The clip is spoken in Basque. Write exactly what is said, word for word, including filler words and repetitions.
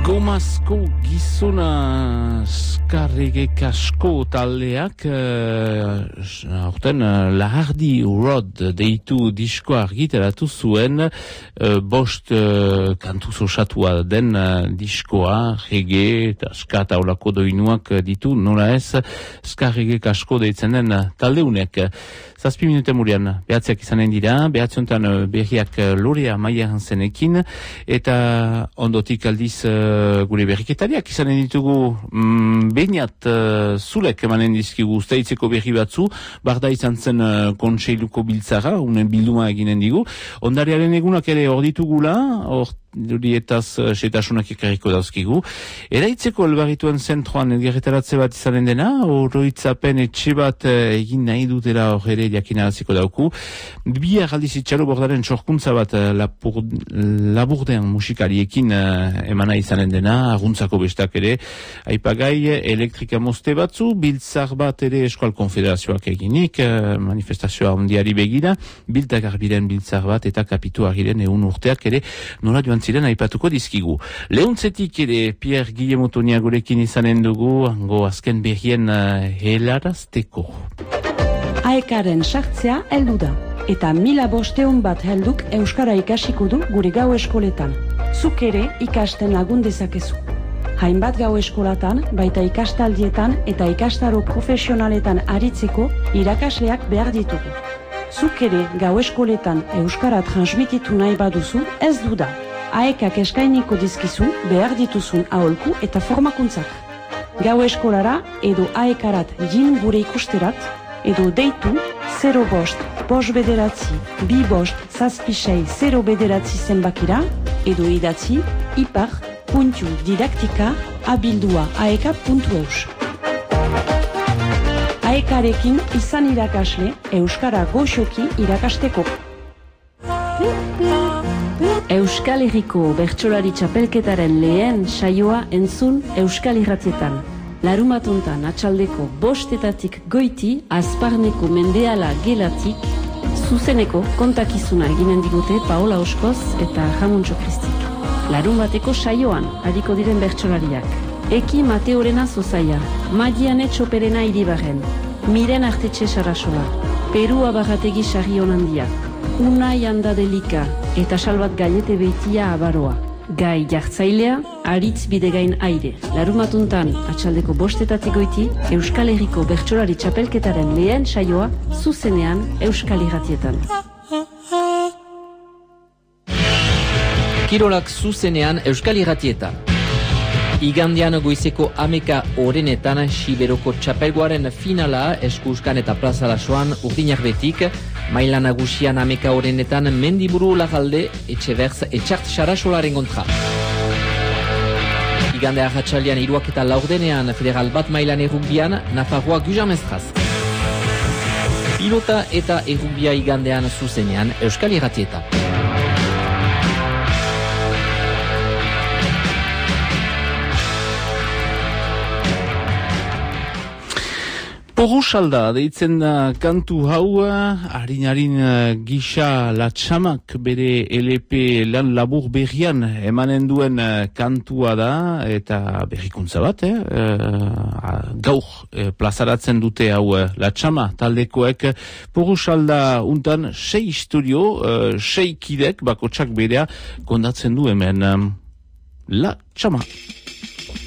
Gomazko gizona skarrege kasko taldeak aurten uh, Lahardi Rod deitu diskoa argitaratu zuen uh, bost uh, kantuz osatua den uh, diskoa reggae eta ska taulako doinuak ditu, nola ez skarrege kasko deitzen den uh, taldeunek. Zazpi minute murian behatziak izanen dira, behatziontan uh, berriak uh, Lorea Maia Hansenekin eta ondotik aldiz uh, gure berriketariak izanen ditugu mm, Beñat uh, Zulek emanen dizkigu Uztaitzeko berri batzu, barda izan zen uh, kontseiluko biltzara, unen bilduma eginen digu. Ondariaren egunak ere hor ditugula, hor horietaz uh, setasunak ekarriko dauzkigu. Eraitzeko elbarrituen zentroan elgerretaratze bat izanen dena, oroitzapen etxe bat uh, egin nahi dutera hor ere jakinaraziko dauku. Bihar aldiz itxalo bordaren sorkuntza bat uh, lapur, laburdean musikariekin uh, emana izanen dena, aguntzako bestak ere, aipagai elektrika mozte batzu, biltzar bat ere Eskual Konfederazioak eginik, uh, manifestazioa ondiari begira, biltak arbiren biltzar bat eta kapitu agiren egun urteak ere nola joan ziren aipatuko dizkigu. Lehuntzetik ere Pierre Guillermo Tonia gurekin izanen dugu, hango azken berrien uh, helarazteko. Aekaren sartzea heldu da, eta mila bosteun bat helduk euskara ikasiko du gure gau eskoletan. Zuk ere ikasten lagun dezakezu. Hainbat gau eskolatan, baita ikastaldietan eta ikastaro profesionaletan aritzeko irakasleak behar ditugu. Zuk ere gau eskoletan euskara transmititu nahi baduzu, ez du da. Aekak eskainiko dizkizu behar dituzun aholku eta formakuntzak. Gau eskolara edo aekarat jin gure ikusterat, edo deitu zero bost, bost bederatzi, bi bost, zazpisei, zero bederatzi zenbakira, edo idatzi ipar puntu didaktika abildua aeka puntu eus. Aekarekin izan irakasle euskara goxoki irakasteko. Euskal Herriko Bertsolari Txapelketaren lehen saioa entzun Euskal Irratietan. Larumatontan atxaldeko bostetatik goiti, azparneko mendeala gelatik, zuzeneko kontakizuna eginen digute Paola Oskoz eta Jamuntxo Kristik. Larumateko saioan hariko diren bertsolariak. Eki Mateorena Zozaia, Madiane Txoperena Iribarren, Miren Artetxe Sarasola, Peru Abarrategi Sarri Honandia, Unai Andadelika eta Salbat Gailete Beitia Abaroa. Gai jartzailea, Aritz Bidegain Aire. Larumatuntan, atxaldeko bostetatik goiti, Euskal Herriko Bertsolari Txapelketaren lehen saioa, zuzenean Euskal Irratietan. Kirolak zuzenean Euskal Irratietan. Igandean goizeko ameka orenetan Siberoko txapelgoaren finala Eskuskan eta Plaza Lasoan urdinak betik, maila nagusian ameka orenetan Mendiburu Lagalde Etxeberz Etxart Sarasolaren kontra. Igande arratsaldean hiruak eta laurdenean federal bat mailan errugbian Nafarroa Gujan-Mestraz. Pilota eta errugbia igandean zuzenean Euskal Irratietan. Porrusalda deitzen da kantu hau, harin-harin gisa latxamak bere L P lan labur berrian emanen duen kantua da, eta berrikuntza bat, eh? uh, gaur eh, plazaratzen dute hau latxama taldekoek. Porrusalda untan sei historio, uh, sei kidek bakotsak berea kondatzen du hemen um, latxama.